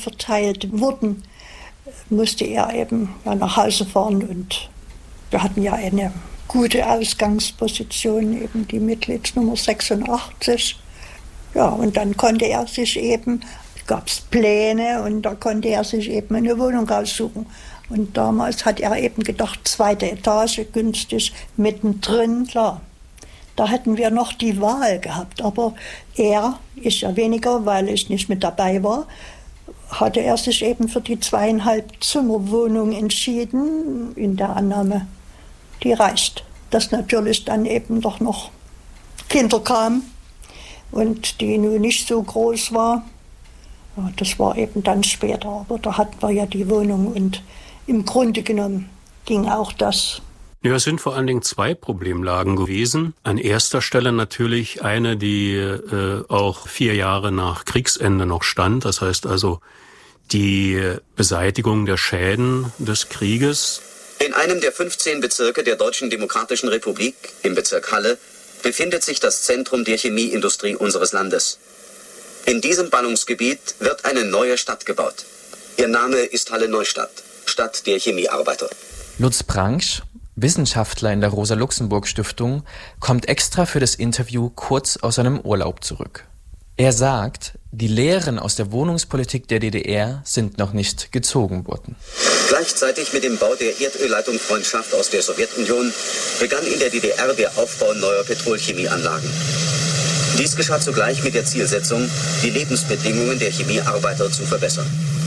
verteilt wurden, musste er eben nach Hause fahren. Und wir hatten ja eine gute Ausgangsposition, eben die Mitgliedsnummer 86. Ja, und dann konnte er sich eben, gab es Pläne und da konnte er sich eben eine Wohnung aussuchen. Und damals hat er eben gedacht, 2. Etage, günstig, mittendrin, klar. Da hätten wir noch die Wahl gehabt, aber ich ja weniger, weil ich nicht mit dabei war, hatte er sich eben für die 2,5 Zimmerwohnung entschieden, in der Annahme, die reicht. Dass natürlich dann eben doch noch Kinder kamen und die nun nicht so groß war. Ja, das war eben dann später, aber da hatten wir ja die Wohnung und im Grunde genommen ging auch das. Ja, es sind vor allen Dingen 2 Problemlagen gewesen. An erster Stelle natürlich eine, die auch 4 Jahre nach Kriegsende noch stand. Das heißt also die Beseitigung der Schäden des Krieges. In einem der 15 Bezirke der Deutschen Demokratischen Republik, im Bezirk Halle, befindet sich das Zentrum der Chemieindustrie unseres Landes. In diesem Ballungsgebiet wird eine neue Stadt gebaut. Ihr Name ist Halle-Neustadt, Stadt der Chemiearbeiter. Lutz Branch, Wissenschaftler in der Rosa-Luxemburg-Stiftung, kommt extra für das Interview kurz aus seinem Urlaub zurück. Er sagt, die Lehren aus der Wohnungspolitik der DDR sind noch nicht gezogen worden. Gleichzeitig mit dem Bau der Erdölleitung Freundschaft aus der Sowjetunion begann in der DDR der Aufbau neuer Petrolchemieanlagen. Dies geschah zugleich mit der Zielsetzung, die Lebensbedingungen der Chemiearbeiter zu verbessern.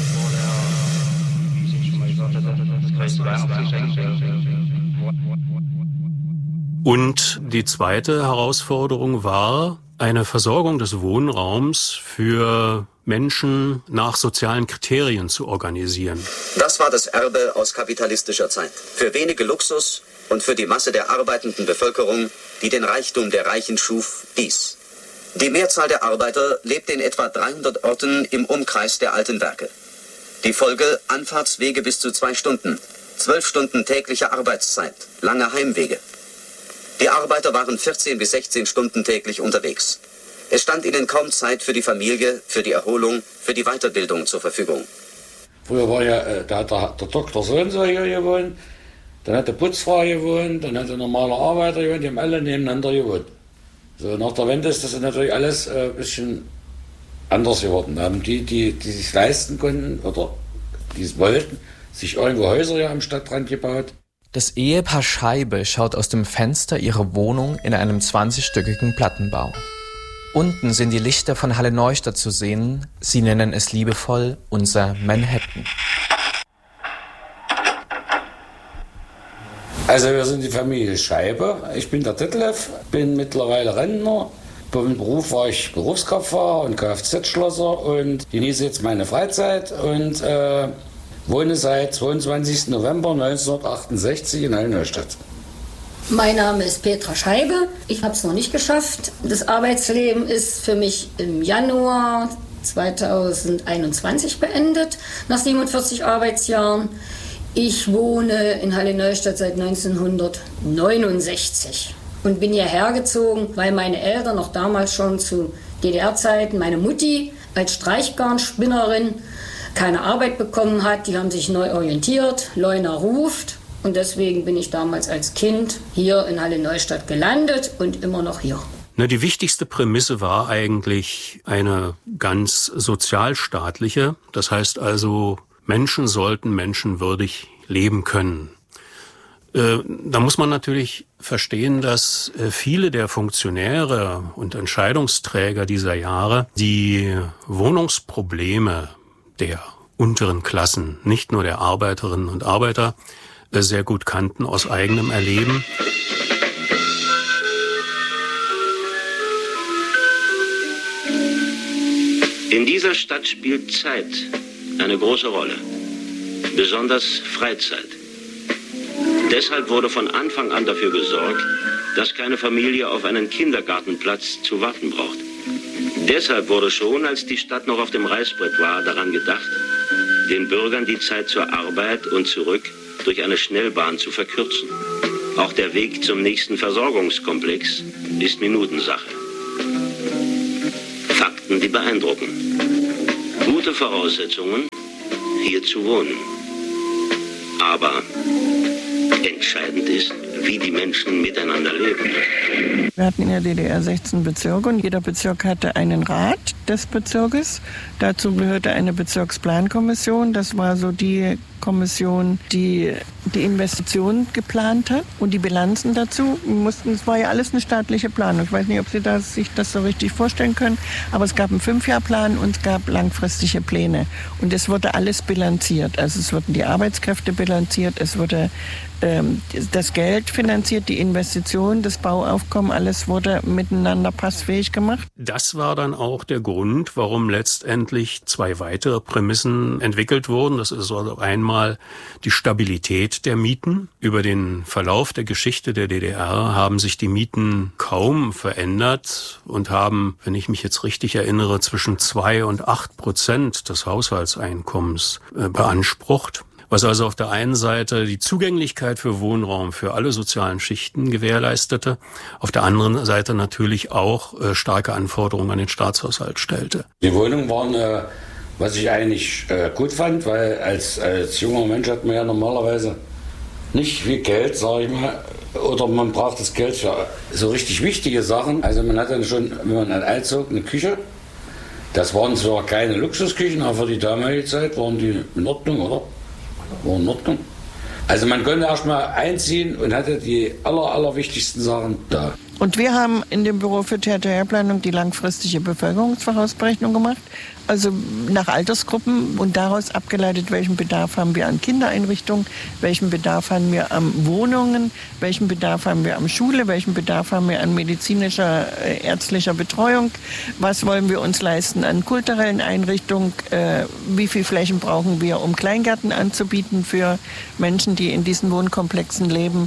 Und die zweite Herausforderung war, eine Versorgung des Wohnraums für Menschen nach sozialen Kriterien zu organisieren. Das war das Erbe aus kapitalistischer Zeit. Für wenige Luxus und für die Masse der arbeitenden Bevölkerung, die den Reichtum der Reichen schuf, dies. Die Mehrzahl der Arbeiter lebte in etwa 300 Orten im Umkreis der alten Werke. Die Folge: Anfahrtswege bis zu 2 Stunden, 12 Stunden tägliche Arbeitszeit, lange Heimwege. Die Arbeiter waren 14 bis 16 Stunden täglich unterwegs. Es stand ihnen kaum Zeit für die Familie, für die Erholung, für die Weiterbildung zur Verfügung. Früher war ja da hat der Doktor so und so hier gewohnt, dann hat der Putzfrau gewohnt, dann hat der normale Arbeiter gewohnt, die haben alle nebeneinander gewohnt. So, nach der Wende ist das natürlich alles ein bisschen anders geworden. Da haben die sich leisten konnten oder die es wollten, sich irgendwo Häuser hier am Stadtrand gebaut. Das Ehepaar Scheibe schaut aus dem Fenster ihrer Wohnung in einem 20-stöckigen Plattenbau. Unten sind die Lichter von Halle-Neustadt zu sehen. Sie nennen es liebevoll unser Manhattan. Also wir sind die Familie Scheibe. Ich bin der Detlef, bin mittlerweile Rentner. Im Beruf war ich Berufskraftfahrer und Kfz-Schlosser und genieße jetzt meine Freizeit und wohne seit 22. November 1968 in Halle-Neustadt. Mein Name ist Petra Scheibe. Ich habe es noch nicht geschafft. Das Arbeitsleben ist für mich im Januar 2021 beendet, nach 47 Arbeitsjahren. Ich wohne in Halle-Neustadt seit 1969 und bin hierher gezogen, weil meine Eltern noch damals schon zu DDR-Zeiten, meine Mutti als Streichgarnspinnerin, keine Arbeit bekommen hat. Die haben sich neu orientiert, Leuna ruft. Und deswegen bin ich damals als Kind hier in Halle-Neustadt gelandet und immer noch hier. Die wichtigste Prämisse war eigentlich eine ganz sozialstaatliche. Das heißt also, Menschen sollten menschenwürdig leben können. Da muss man natürlich verstehen, dass viele der Funktionäre und Entscheidungsträger dieser Jahre die Wohnungsprobleme der unteren Klassen, nicht nur der Arbeiterinnen und Arbeiter, sehr gut kannten aus eigenem Erleben. In dieser Stadt spielt Zeit eine große Rolle, besonders Freizeit. Deshalb wurde von Anfang an dafür gesorgt, dass keine Familie auf einen Kindergartenplatz zu warten braucht. Deshalb wurde schon, als die Stadt noch auf dem Reißbrett war, daran gedacht, den Bürgern die Zeit zur Arbeit und zurück durch eine Schnellbahn zu verkürzen. Auch der Weg zum nächsten Versorgungskomplex ist Minutensache. Fakten, die beeindrucken. Gute Voraussetzungen hier zu wohnen. Aber entscheidend ist, wie die Menschen miteinander leben. Wir hatten in der DDR 16 Bezirke und jeder Bezirk hatte einen Rat des Bezirkes. Dazu gehörte eine Bezirksplankommission. Das war so die Kommission, die die Investitionen geplant hat und die Bilanzen dazu. Es war ja alles eine staatliche Planung. Ich weiß nicht, ob Sie sich das so richtig vorstellen können, aber es gab einen 5-Jahr-Plan und es gab langfristige Pläne. Und es wurde alles bilanziert. Also es wurden die Arbeitskräfte bilanziert, es wurde das Geld finanziert, die Investitionen, das Bauaufkommen, alles wurde miteinander passfähig gemacht. Das war dann auch der Grund, warum letztendlich 2 weitere Prämissen entwickelt wurden. Das ist also einmal die Stabilität der Mieten. Über den Verlauf der Geschichte der DDR haben sich die Mieten kaum verändert und haben, wenn ich mich jetzt richtig erinnere, zwischen 2 und 8% des Haushaltseinkommens beansprucht. Was also auf der einen Seite die Zugänglichkeit für Wohnraum für alle sozialen Schichten gewährleistete, auf der anderen Seite natürlich auch starke Anforderungen an den Staatshaushalt stellte. Die Wohnungen waren, was ich eigentlich gut fand, weil als junger Mensch hat man ja normalerweise nicht viel Geld, sage ich mal, oder man braucht das Geld für so richtig wichtige Sachen. Also man hat dann schon, wenn man dann einzog, eine Küche. Das waren zwar keine Luxusküchen, aber für die damalige Zeit waren die in Ordnung, oder? War in Ordnung. Also man konnte erst mal einziehen und hatte die allerwichtigsten Sachen da. Und wir haben in dem Büro für Territorialplanung die langfristige Bevölkerungsvorausberechnung gemacht, also nach Altersgruppen und daraus abgeleitet, welchen Bedarf haben wir an Kindereinrichtungen, welchen Bedarf haben wir an Wohnungen, welchen Bedarf haben wir an Schule, welchen Bedarf haben wir an medizinischer, ärztlicher Betreuung, was wollen wir uns leisten an kulturellen Einrichtungen, wie viel Flächen brauchen wir, um Kleingärten anzubieten für Menschen, die in diesen Wohnkomplexen leben.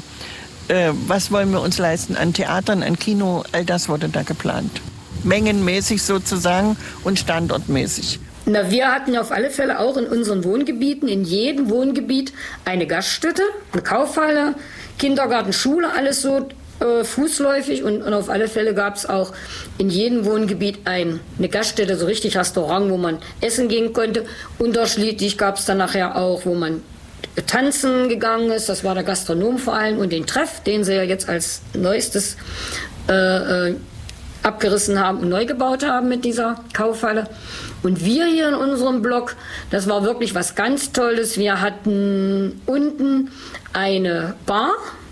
Was wollen wir uns leisten an Theatern, an Kino, all das wurde da geplant. Mengenmäßig sozusagen und standortmäßig. Na, wir hatten auf alle Fälle auch in unseren Wohngebieten, in jedem Wohngebiet eine Gaststätte, eine Kaufhalle, Kindergarten, Schule, alles so fußläufig und auf alle Fälle gab es auch in jedem Wohngebiet eine Gaststätte, so richtig Restaurant, wo man essen gehen konnte. Unterschiedlich gab es dann nachher auch, wo man tanzen gegangen ist, das war der Gastronom vor allem und den Treff, den sie ja jetzt als neuestes abgerissen haben und neu gebaut haben mit dieser Kaufhalle. Und wir hier in unserem Block, das war wirklich was ganz Tolles. Wir hatten unten eine Bar,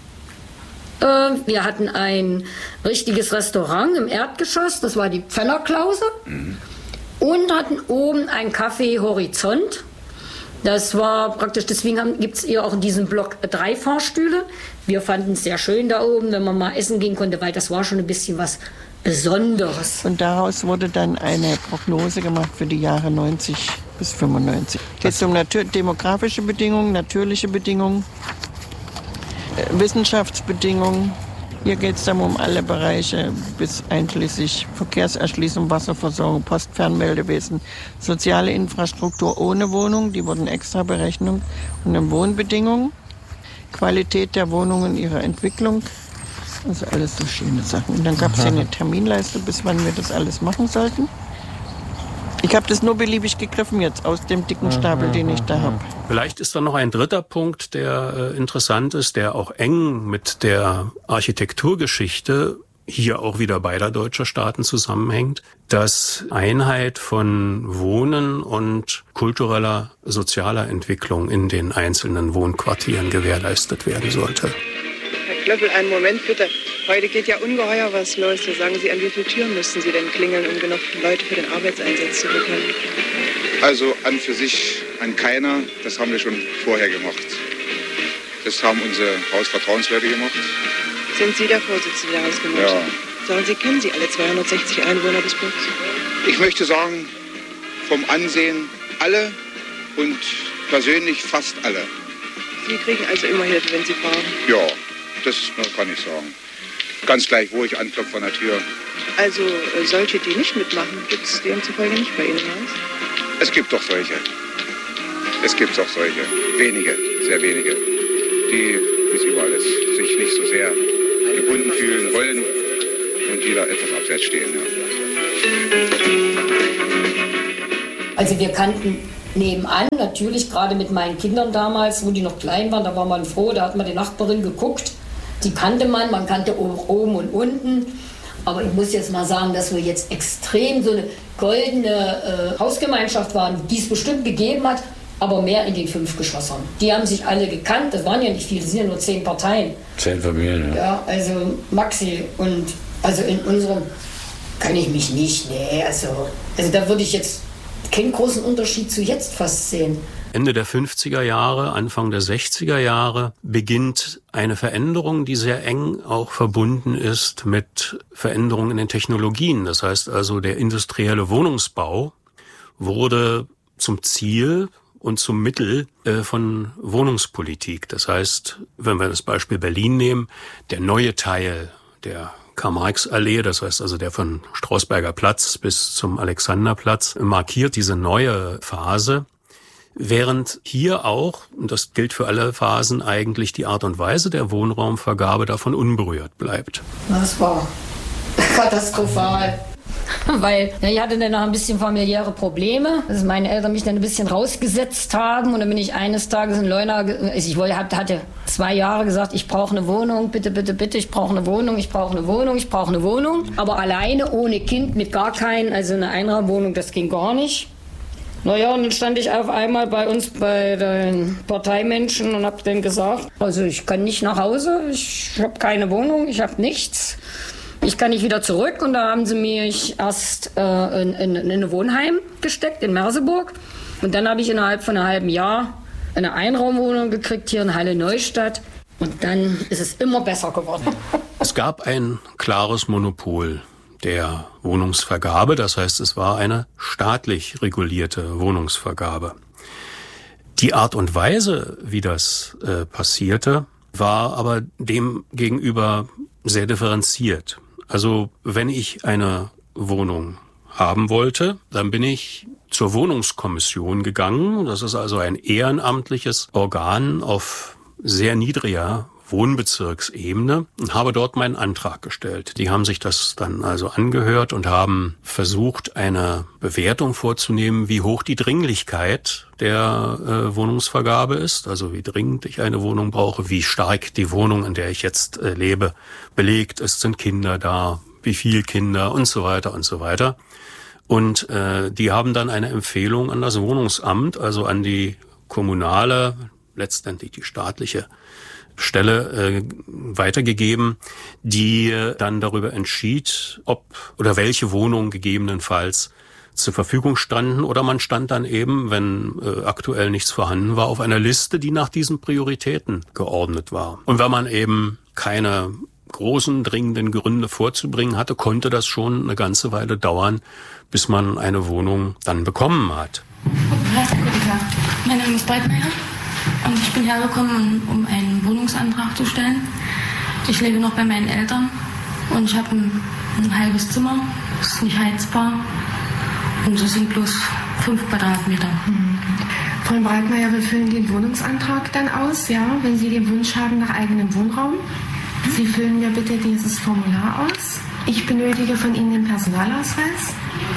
wir hatten ein richtiges Restaurant im Erdgeschoss, das war die Pfennerklause, und hatten oben ein Café Horizont. Das war praktisch, deswegen gibt es hier auch in diesem Block 3 Fahrstühle. Wir fanden es sehr schön da oben, wenn man mal essen gehen konnte, weil das war schon ein bisschen was Besonderes. Und daraus wurde dann eine Prognose gemacht für die Jahre 90 bis 95. Es geht um demografische Bedingungen, natürliche Bedingungen, Wissenschaftsbedingungen. Hier geht es dann um alle Bereiche bis einschließlich Verkehrserschließung, Wasserversorgung, Postfernmeldewesen, soziale Infrastruktur ohne Wohnung, die wurden extra berechnet, und dann Wohnbedingungen, Qualität der Wohnungen, ihre Entwicklung, also alles so schöne Sachen. Und dann gab es hier eine Terminleiste, bis wann wir das alles machen sollten. Ich habe das nur beliebig gegriffen jetzt aus dem dicken Stapel, den ich da habe. Vielleicht ist da noch ein dritter Punkt, der interessant ist, der auch eng mit der Architekturgeschichte hier auch wieder beider deutscher Staaten zusammenhängt, dass Einheit von Wohnen und kultureller, sozialer Entwicklung in den einzelnen Wohnquartieren gewährleistet werden sollte. Herr Klöppel, einen Moment bitte. Heute geht ja ungeheuer was los. Da sagen Sie, an wie viele Türen müssten Sie denn klingeln, um genug Leute für den Arbeitseinsatz zu bekommen? Also an für sich an keiner. Das haben wir schon vorher gemacht. Das haben unsere Hausvertrauensleute gemacht. Sind Sie der Vorsitzende der Hausgemeinschaft? Ja. Sagen Sie, kennen Sie alle 260 Einwohner des Blogs? Ich möchte sagen, vom Ansehen alle und persönlich fast alle. Sie kriegen also immer Hilfe, wenn Sie fragen? Ja, das kann ich sagen. Ganz gleich, wo ich anklopfe von der Tür. Also solche, die nicht mitmachen, gibt es demzufolge nicht bei Ihnen im Haus? Es gibt doch solche. Es gibt auch solche. Wenige, sehr wenige. Die, wie es überall ist, sich nicht so sehr gebunden fühlen wollen und die da etwas abseits stehen. Ja. Also wir kannten nebenan, natürlich gerade mit meinen Kindern damals, wo die noch klein waren, da war man froh, da hat man die Nachbarin geguckt, die kannte man kannte oben und unten. Aber ich muss jetzt mal sagen, dass wir jetzt extrem so eine goldene Hausgemeinschaft waren, die es bestimmt gegeben hat, aber mehr in den 5 Geschwistern. Die haben sich alle gekannt, das waren ja nicht viele, das sind ja nur 10 Parteien. 10 Familien, ja. Ja, also Maxi und also in unserem kann ich mich nicht, also da würde ich jetzt keinen großen Unterschied zu jetzt fast sehen. Ende der 50er Jahre, Anfang der 60er Jahre beginnt eine Veränderung, die sehr eng auch verbunden ist mit Veränderungen in den Technologien. Das heißt also, der industrielle Wohnungsbau wurde zum Ziel und zum Mittel von Wohnungspolitik. Das heißt, wenn wir das Beispiel Berlin nehmen, der neue Teil der Karl-Marx-Allee, das heißt also der von Strausberger Platz bis zum Alexanderplatz, markiert diese neue Phase. Während hier auch, und das gilt für alle Phasen, eigentlich die Art und Weise der Wohnraumvergabe davon unberührt bleibt. Das war katastrophal. Weil ich hatte dann noch ein bisschen familiäre Probleme, dass meine Eltern mich dann ein bisschen rausgesetzt haben. Und dann bin ich eines Tages in Leuna, hatte 2 Jahre gesagt, ich brauche eine Wohnung, bitte, bitte, bitte, ich brauche eine Wohnung, ich brauche eine Wohnung, ich brauche eine Wohnung. Aber alleine, ohne Kind, mit gar keinen, also eine Einraumwohnung, das ging gar nicht. Naja, und dann stand ich auf einmal bei uns bei den Parteimenschen und habe dann gesagt, also ich kann nicht nach Hause, ich habe keine Wohnung, ich habe nichts. Ich kann nicht wieder zurück und da haben sie mich erst in ein Wohnheim gesteckt in Merseburg und dann habe ich innerhalb von einem halben Jahr eine Einraumwohnung gekriegt hier in Halle Neustadt und dann ist es immer besser geworden. Es gab ein klares Monopol der Wohnungsvergabe, das heißt, es war eine staatlich regulierte Wohnungsvergabe. Die Art und Weise, wie das passierte, war aber dem gegenüber sehr differenziert. Also wenn ich eine Wohnung haben wollte, dann bin ich zur Wohnungskommission gegangen. Das ist also ein ehrenamtliches Organ auf sehr niedriger Wohnbezirksebene und habe dort meinen Antrag gestellt. Die haben sich das dann also angehört und haben versucht, eine Bewertung vorzunehmen, wie hoch die Dringlichkeit der Wohnungsvergabe ist, also wie dringend ich eine Wohnung brauche, wie stark die Wohnung, in der ich jetzt lebe, belegt ist, sind Kinder da, wie viel Kinder und so weiter und so weiter. Und die haben dann eine Empfehlung an das Wohnungsamt, also an die kommunale, letztendlich die staatliche Stelle weitergegeben, die dann darüber entschied, ob oder welche Wohnungen gegebenenfalls zur Verfügung standen oder man stand dann eben, wenn aktuell nichts vorhanden war, auf einer Liste, die nach diesen Prioritäten geordnet war. Und wenn man eben keine großen, dringenden Gründe vorzubringen hatte, konnte das schon eine ganze Weile dauern, bis man eine Wohnung dann bekommen hat. Guten Tag, mein Name ist Breitmeier und ich bin hergekommen, um einen Wohnungsantrag zu stellen. Ich lebe noch bei meinen Eltern und ich habe ein halbes Zimmer, es ist nicht heizbar und es sind bloß 5 Quadratmeter. Frau Breitmeier, wir füllen den Wohnungsantrag dann aus, ja, wenn Sie den Wunsch haben nach eigenem Wohnraum. Sie füllen mir bitte dieses Formular aus. Ich benötige von Ihnen den Personalausweis.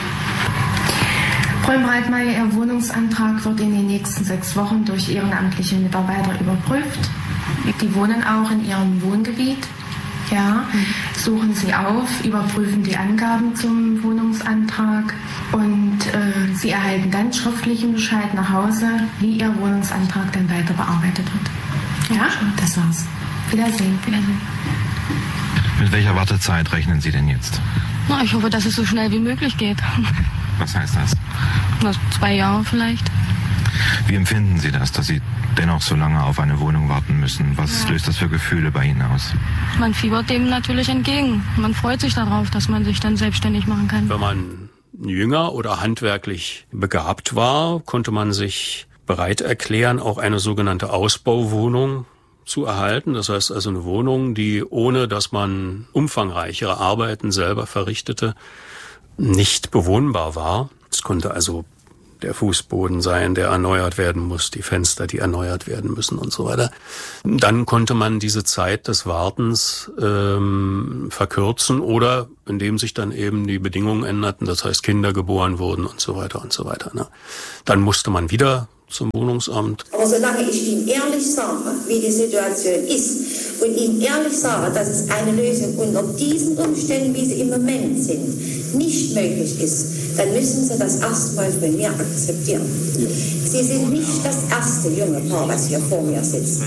Frau Breitmeier, Ihr Wohnungsantrag wird in den nächsten 6 Wochen durch ehrenamtliche Mitarbeiter überprüft. Die wohnen auch in Ihrem Wohngebiet. Ja, suchen Sie auf, überprüfen die Angaben zum Wohnungsantrag und Sie erhalten dann schriftlichen Bescheid nach Hause, wie Ihr Wohnungsantrag dann weiter bearbeitet wird. Ja, das war's. Wiedersehen. Wiedersehen. Mit welcher Wartezeit rechnen Sie denn jetzt? Na, ich hoffe, dass es so schnell wie möglich geht. Was heißt das? Na, 2 Jahre vielleicht. Wie empfinden Sie das, dass Sie dennoch so lange auf eine Wohnung warten müssen? Was löst das für Gefühle bei Ihnen aus? Man fiebert dem natürlich entgegen. Man freut sich darauf, dass man sich dann selbstständig machen kann. Wenn man jünger oder handwerklich begabt war, konnte man sich bereit erklären, auch eine sogenannte Ausbauwohnung zu erhalten. Das heißt also eine Wohnung, die ohne dass man umfangreichere Arbeiten selber verrichtete, nicht bewohnbar war. Es konnte also der Fußboden sein, der erneuert werden muss, die Fenster, die erneuert werden müssen und so weiter. Dann konnte man diese Zeit des Wartens verkürzen oder indem sich dann eben die Bedingungen änderten, das heißt Kinder geboren wurden und so weiter und so weiter. Ne? Dann musste man wieder zum Wohnungsamt. Aber solange ich ihm ehrlich sage, wie die Situation ist und ihm ehrlich sage, dass es eine Lösung unter diesen Umständen, wie sie im Moment sind, nicht möglich ist, dann müssen Sie das erstmal von mir akzeptieren. Sie sind nicht das erste junge Paar, was hier vor mir sitzt.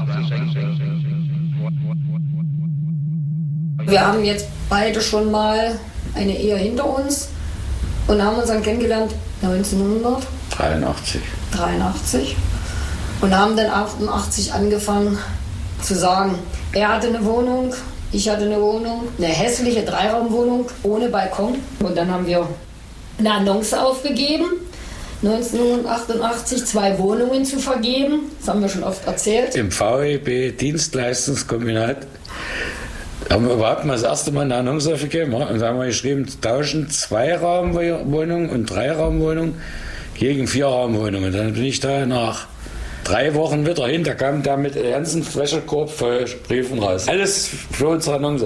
Wir haben jetzt beide schon mal eine Ehe hinter uns und haben uns dann kennengelernt 1983 und haben dann 88 angefangen zu sagen, er hatte eine Wohnung, ich hatte eine Wohnung, eine hässliche Dreiraumwohnung ohne Balkon. Und dann haben wir eine Annonce aufgegeben, 1988 2 Wohnungen zu vergeben. Das haben wir schon oft erzählt. Im VEB Dienstleistungskombinat haben wir überhaupt mal das erste Mal eine Annonce aufgegeben. Und da haben wir geschrieben, tauschen 2-Raumwohnungen und 3-Raumwohnungen gegen 4-Raumwohnungen. Dann bin ich da nach 3 Wochen wieder hin, da kam der mit dem ganzen Flächenkorb voll Briefen raus. Alles für unsere Annonce.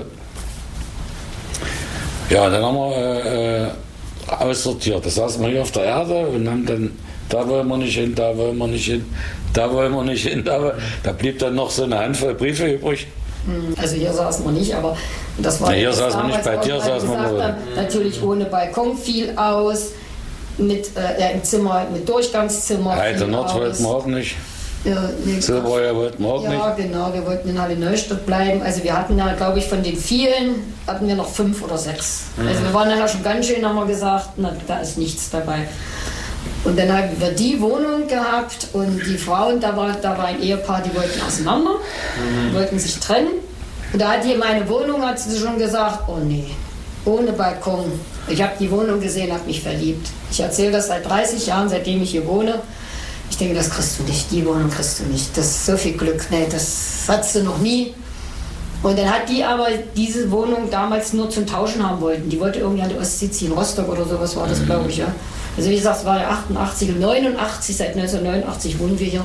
Ja, dann haben wir aussortiert. Da saßen wir hier auf der Erde und haben dann, da wollen wir nicht hin, da wollen wir nicht hin, da wollen wir nicht hin. Da blieb dann noch so eine Handvoll Briefe übrig. Also hier saßen wir nicht, aber das war... Ja, hier saßen wir nicht, bei dir saßen wir nur. Natürlich ohne Balkon viel aus, mit im Zimmer, mit Durchgangszimmer. Heide Nord wollten wir auch nicht. Silberheuer wollten wir auch nicht. Ja, genau, wir wollten in Halle Neustadt bleiben. Also wir hatten ja, glaube ich, von den vielen, hatten wir noch 5 oder 6. Also wir waren ja schon ganz schön, haben wir gesagt, na, da ist nichts dabei. Und dann haben wir die Wohnung gehabt und die Frauen, da war ein Ehepaar, die wollten auseinander, wollten sich trennen. Und da hat die meine Wohnung, hat sie schon gesagt, oh nee, ohne Balkon. Ich habe die Wohnung gesehen, habe mich verliebt. Ich erzähle das seit 30 Jahren, seitdem ich hier wohne. Ich denke, das kriegst du nicht, die Wohnung kriegst du nicht. Das ist so viel Glück, nee, das hattest du noch nie. Und dann hat die aber diese Wohnung damals nur zum Tauschen haben wollten. Die wollte irgendwie an die Ostsee ziehen, Rostock oder sowas war das, glaube ich, ja. Also wie gesagt, es war ja 88 und 89, seit 1989 wohnen wir hier.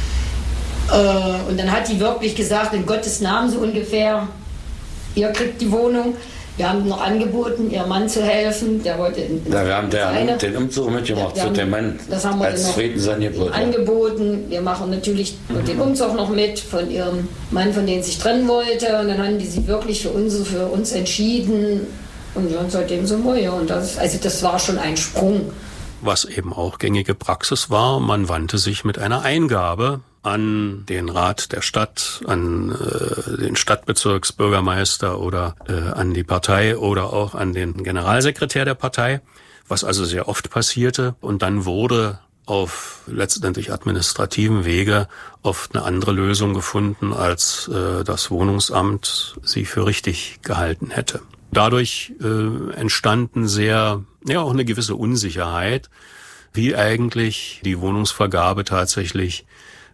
Und dann hat die wirklich gesagt, in Gottes Namen so ungefähr, ihr kriegt die Wohnung. Wir haben noch angeboten, ihrem Mann zu helfen. Der wollte wir haben den Umzug mitgemacht für den Mann als Friedensangebot. Angeboten. Wir machen natürlich den Umzug noch mit von ihrem Mann, von dem sie sich trennen wollte. Und dann haben die sich wirklich für uns entschieden. Und ja, seitdem sind wir hier. Und das war schon ein Sprung. Was eben auch gängige Praxis war, man wandte sich mit einer Eingabe an den Rat der Stadt, an den Stadtbezirksbürgermeister oder an die Partei oder auch an den Generalsekretär der Partei, was also sehr oft passierte. Und dann wurde auf letztendlich administrativen Wege oft eine andere Lösung gefunden, als das Wohnungsamt sie für richtig gehalten hätte. Dadurch entstanden auch eine gewisse Unsicherheit, wie eigentlich die Wohnungsvergabe tatsächlich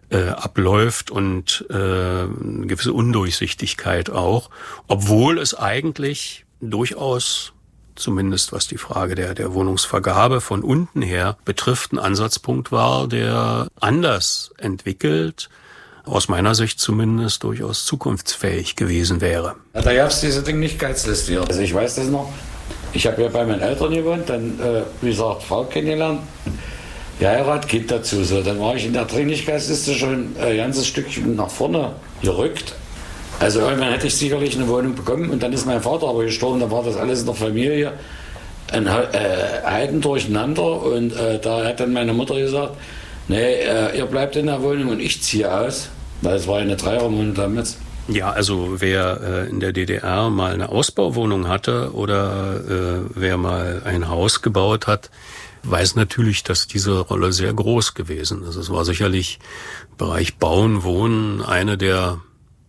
abläuft und eine gewisse Undurchsichtigkeit auch, obwohl es eigentlich durchaus, zumindest was die Frage der Wohnungsvergabe von unten her betrifft, ein Ansatzpunkt war, der anders entwickelt, aus meiner Sicht zumindest durchaus zukunftsfähig gewesen wäre. Ja, da gab es diese Dringlichkeitsliste hier. Also ich weiß das noch, ich habe ja bei meinen Eltern gewohnt, dann, wie gesagt, Frau kennengelernt, geheiratet, Kind dazu. So, dann war ich in der Dringlichkeitsliste schon ein ganzes Stückchen nach vorne gerückt. Also irgendwann hätte ich sicherlich eine Wohnung bekommen und dann ist mein Vater aber gestorben, dann war das alles in der Familie ein Heiden durcheinander und da hat dann meine Mutter gesagt, nee, ihr bleibt in der Wohnung und ich ziehe aus, weil es war eine 3-Raumwohnung damals. Ja, also wer in der DDR mal eine Ausbauwohnung hatte oder wer mal ein Haus gebaut hat, weiß natürlich, dass diese Rolle sehr groß gewesen ist. Es war sicherlich im Bereich Bauen, Wohnen eine der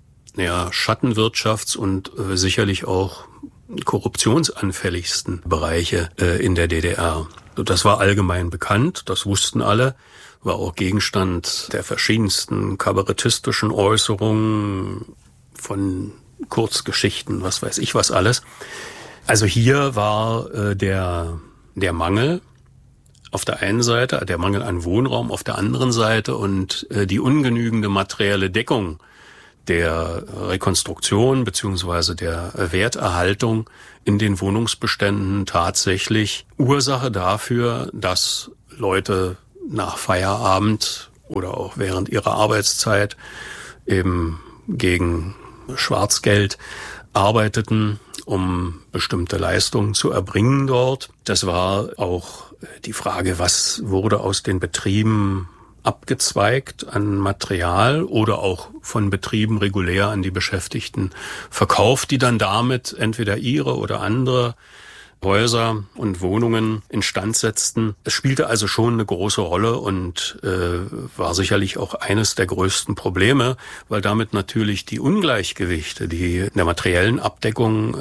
Schattenwirtschafts- und sicherlich auch korruptionsanfälligsten Bereiche in der DDR. Das war allgemein bekannt, das wussten alle, war auch Gegenstand der verschiedensten kabarettistischen Äußerungen, von Kurzgeschichten, was weiß ich was alles. Also hier war der Mangel auf der einen Seite, der Mangel an Wohnraum auf der anderen Seite und die ungenügende materielle Deckung der Rekonstruktion beziehungsweise der Werterhaltung in den Wohnungsbeständen tatsächlich Ursache dafür, dass Leute nach Feierabend oder auch während ihrer Arbeitszeit eben gegen Schwarzgeld arbeiteten, um bestimmte Leistungen zu erbringen dort. Das war auch die Frage, was wurde aus den Betrieben abgezweigt an Material oder auch von Betrieben regulär an die Beschäftigten verkauft, die dann damit entweder ihre oder andere Häuser und Wohnungen instand setzten. Es spielte also schon eine große Rolle und war sicherlich auch eines der größten Probleme, weil damit natürlich die Ungleichgewichte, die in der materiellen Abdeckung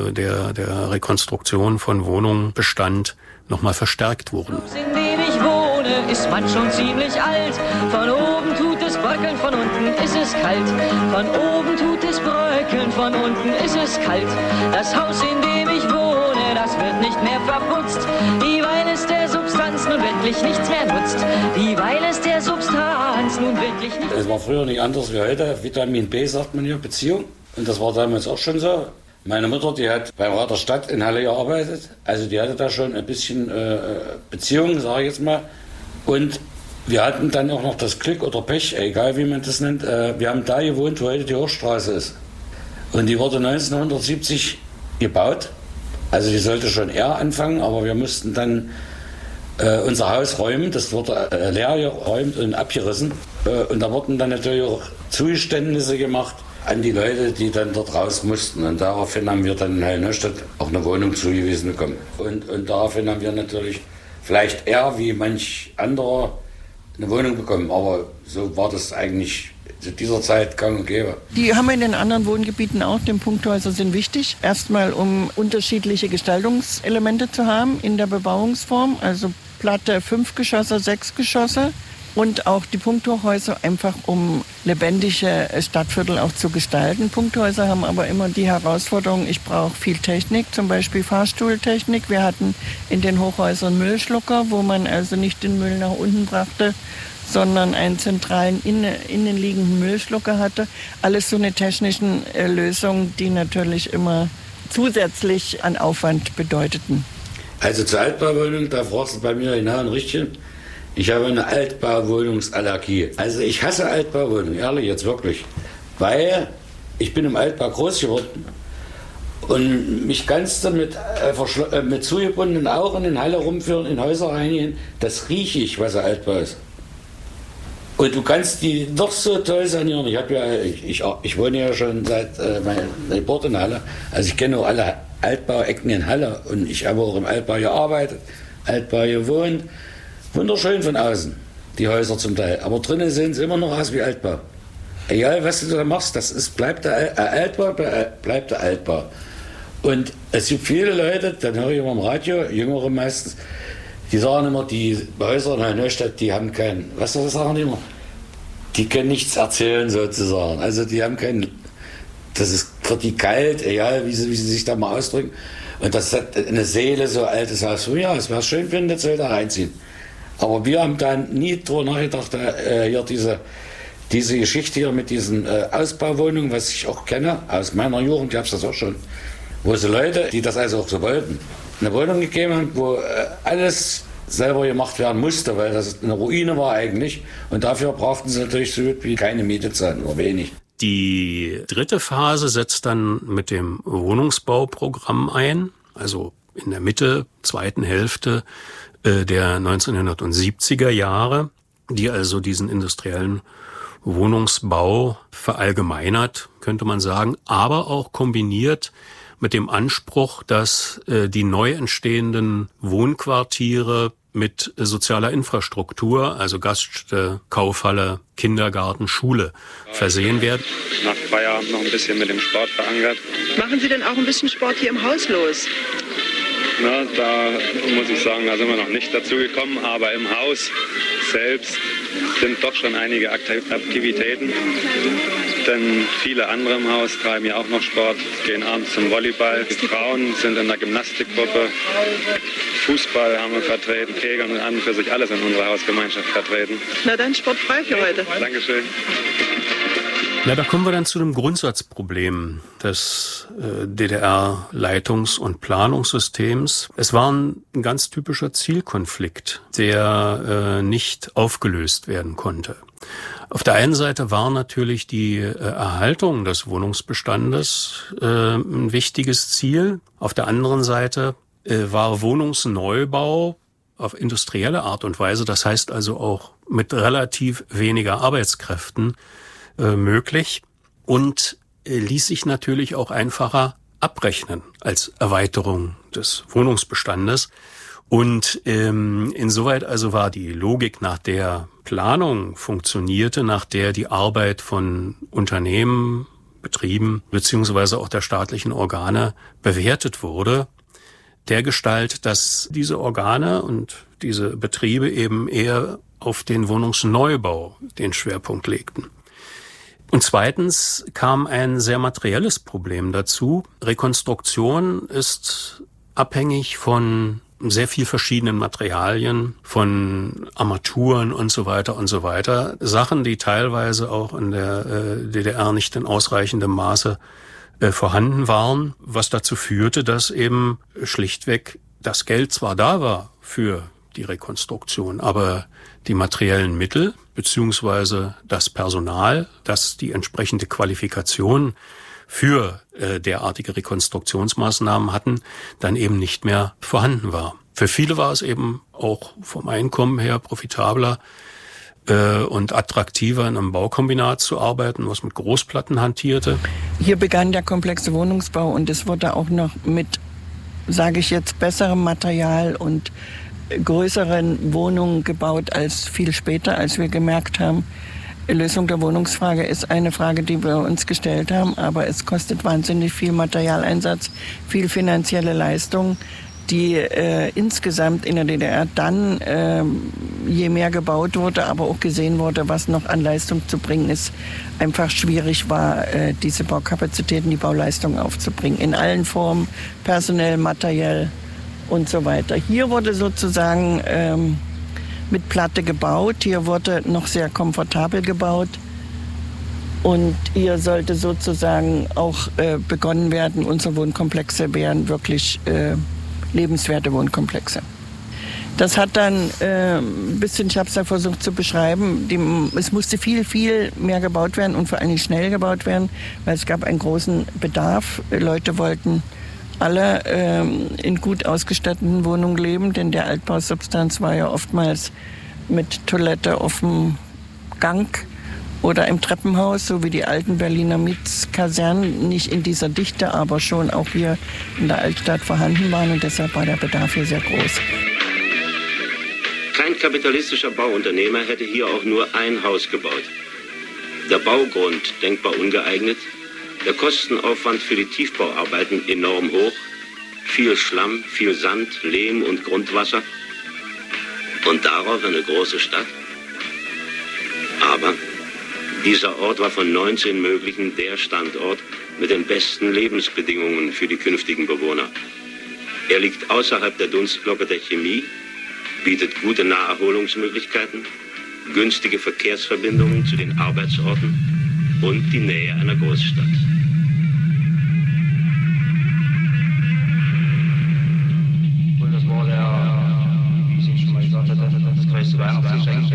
der Rekonstruktion von Wohnungen bestand, nochmal verstärkt wurden. In dem ich wohne, ist man schon ziemlich alt. Von oben tut es bröckeln, von unten ist es kalt. Von oben tut es bröckeln, von unten ist es kalt. Das Haus, in dem ich wohne, das wird nicht mehr verputzt, dieweil es der Substanz nun wirklich nichts mehr nutzt. Dieweil es der Substanz nun wirklich nichts. Es war früher nicht anders wie heute. Vitamin B sagt man hier, Beziehung. Und das war damals auch schon so. Meine Mutter, die hat beim Rat der Stadt in Halle gearbeitet. Also die hatte da schon ein bisschen Beziehung, sage ich jetzt mal. Und wir hatten dann auch noch das Glück oder Pech, egal wie man das nennt. Wir haben da gewohnt, wo heute die Hochstraße ist. Und die wurde 1970 gebaut. Also die sollte schon eher anfangen, aber wir mussten dann unser Haus räumen. Das wurde leer geräumt und abgerissen. Und da wurden dann natürlich auch Zugeständnisse gemacht an die Leute, die dann dort raus mussten. Und daraufhin haben wir dann in Heilneustadt auch eine Wohnung zugewiesen bekommen. Und daraufhin haben wir natürlich vielleicht eher wie manch anderer eine Wohnung bekommen. Aber so war das eigentlich zu dieser Zeit gang und gäbe. Die haben wir in den anderen Wohngebieten auch. Die Punkthäuser sind wichtig. Erstmal, um unterschiedliche Gestaltungselemente zu haben in der Bebauungsform. Also platte 5 Geschosse, 6 Geschosse. Und auch die Punkthochhäuser einfach, um lebendige Stadtviertel auch zu gestalten. Punkthäuser haben aber immer die Herausforderung, ich brauche viel Technik, zum Beispiel Fahrstuhltechnik. Wir hatten in den Hochhäusern Müllschlucker, wo man also nicht den Müll nach unten brachte, sondern einen zentralen innenliegenden Müllschlucker hatte. Alles so eine technischen Lösung, die natürlich immer zusätzlich an Aufwand bedeuteten. Also zur Altbauwohnung, da fragst du bei mir genau ein Richtigen. Ich habe eine Altbauwohnungsallergie. Also ich hasse Altbauwohnungen, ehrlich jetzt wirklich. Weil ich bin im Altbau groß geworden und mich ganz damit mit zugebundenen Augen in Halle rumführen, in Häuser reingehen, das rieche ich, was ein Altbau ist. Und du kannst die doch so toll sanieren. Ich wohne ja schon seit meiner Geburt in Halle. Also ich kenne auch alle Altbauecken in Halle und ich habe auch im Altbau gearbeitet, Altbau gewohnt. Wunderschön von außen, die Häuser zum Teil. Aber drinnen sehen sie immer noch aus wie Altbau. Egal, was du da machst, bleibt der Altbau, bleibt der Altbau. Und es gibt viele Leute, dann höre ich immer im Radio, Jüngere meistens, die sagen immer, die Häuser in Neustadt, die haben keinen, was sagen die immer? Die können nichts erzählen sozusagen. Also die haben keinen, das ist für die kalt, egal wie sie sich da mal ausdrücken. Und das hat eine Seele, so altes Haus. Ja, es wäre schön, wenn das soll da reinziehen. Aber wir haben dann nie drüber nachgedacht, hier diese Geschichte hier mit diesen Ausbauwohnungen, was ich auch kenne, aus meiner Jugend, ich habe das auch schon, wo so Leute, die das also auch so wollten, eine Wohnung gegeben haben, wo alles selber gemacht werden musste, weil das eine Ruine war eigentlich. Und dafür brauchten sie natürlich so gut wie keine Miete zahlen oder wenig. Die dritte Phase setzt dann mit dem Wohnungsbauprogramm ein, also in der Mitte, zweiten Hälfte der 1970er Jahre, die also diesen industriellen Wohnungsbau verallgemeinert, könnte man sagen, aber auch kombiniert mit dem Anspruch, dass die neu entstehenden Wohnquartiere mit sozialer Infrastruktur, also Gaststätte, Kaufhalle, Kindergarten, Schule versehen werden. Nach Feierabend noch ein bisschen mit dem Sport verankert. Machen Sie denn auch ein bisschen Sport hier im Haus los? Na, da muss ich sagen, da sind wir noch nicht dazu gekommen, aber im Haus selbst sind doch schon einige Aktivitäten, denn viele andere im Haus treiben ja auch noch Sport, gehen abends zum Volleyball, die Frauen sind in der Gymnastikgruppe, Fußball haben wir vertreten, Kegeln und an und für sich alles in unserer Hausgemeinschaft vertreten. Na dann sportfrei für heute. Dankeschön. Ja, da kommen wir dann zu dem Grundsatzproblem des DDR-Leitungs- und Planungssystems. Es war ein ganz typischer Zielkonflikt, der nicht aufgelöst werden konnte. Auf der einen Seite war natürlich die Erhaltung des Wohnungsbestandes ein wichtiges Ziel. Auf der anderen Seite war Wohnungsneubau auf industrielle Art und Weise, das heißt also auch mit relativ weniger Arbeitskräften, möglich und ließ sich natürlich auch einfacher abrechnen als Erweiterung des Wohnungsbestandes. Und insoweit also war die Logik, nach der Planung funktionierte, nach der die Arbeit von Unternehmen, Betrieben beziehungsweise auch der staatlichen Organe bewertet wurde, dergestalt, dass diese Organe und diese Betriebe eben eher auf den Wohnungsneubau den Schwerpunkt legten. Und zweitens kam ein sehr materielles Problem dazu. Rekonstruktion ist abhängig von sehr viel verschiedenen Materialien, von Armaturen und so weiter und so weiter. Sachen, die teilweise auch in der DDR nicht in ausreichendem Maße vorhanden waren, was dazu führte, dass eben schlichtweg das Geld zwar da war für die Rekonstruktion, aber die materiellen Mittel beziehungsweise das Personal, das die entsprechende Qualifikation für derartige Rekonstruktionsmaßnahmen hatten, dann eben nicht mehr vorhanden war. Für viele war es eben auch vom Einkommen her profitabler und attraktiver, in einem Baukombinat zu arbeiten, was mit Großplatten hantierte. Hier begann der komplexe Wohnungsbau und es wurde auch noch mit, sage ich jetzt, besserem Material und größeren Wohnungen gebaut als viel später, als wir gemerkt haben, Lösung der Wohnungsfrage ist eine Frage, die wir uns gestellt haben, aber es kostet wahnsinnig viel Materialeinsatz, viel finanzielle Leistung, die insgesamt in der DDR dann, je mehr gebaut wurde, aber auch gesehen wurde, was noch an Leistung zu bringen ist, einfach schwierig war, diese Baukapazitäten, die Bauleistung aufzubringen. In allen Formen, personell, materiell und so weiter. Hier wurde sozusagen mit Platte gebaut, hier wurde noch sehr komfortabel gebaut und hier sollte sozusagen auch begonnen werden, unsere Wohnkomplexe wären wirklich lebenswerte Wohnkomplexe. Das hat dann ein bisschen, ich habe es ja versucht zu beschreiben, es musste viel mehr gebaut werden und vor allem schnell gebaut werden, weil es gab einen großen Bedarf. Leute wollten alle in gut ausgestatteten Wohnungen leben, denn der Altbausubstanz war ja oftmals mit Toilette auf dem Gang oder im Treppenhaus, so wie die alten Berliner Mietskasernen, nicht in dieser Dichte, aber schon auch hier in der Altstadt vorhanden waren und deshalb war der Bedarf hier sehr groß. Kein kapitalistischer Bauunternehmer hätte hier auch nur ein Haus gebaut. Der Baugrund denkbar ungeeignet, der Kostenaufwand für die Tiefbauarbeiten enorm hoch, viel Schlamm, viel Sand, Lehm und Grundwasser und darauf eine große Stadt. Aber dieser Ort war von 19 möglichen der Standort mit den besten Lebensbedingungen für die künftigen Bewohner. Er liegt außerhalb der Dunstglocke der Chemie, bietet gute Naherholungsmöglichkeiten, günstige Verkehrsverbindungen zu den Arbeitsorten und die Nähe einer Großstadt. Und das war wie ich schon mal gesagt hatte, das größte Weihnachtsgeschenk.